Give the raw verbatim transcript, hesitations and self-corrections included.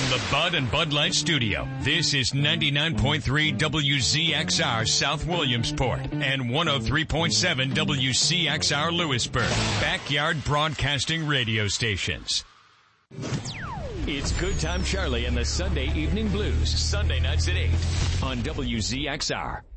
the Bud and Bud Light Studio, this is ninety-nine point three W Z X R South Williamsport and one oh three point seven W C X R Lewisburg, backyard broadcasting radio stations. It's Good Time Charlie and the Sunday Evening Blues, Sunday nights at eight on W Z X R.